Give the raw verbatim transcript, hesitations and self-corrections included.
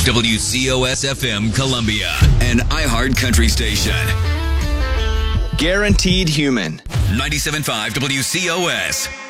W C O S F M Columbia, an iHeart country station. Guaranteed Human. ninety-seven point five W C O S.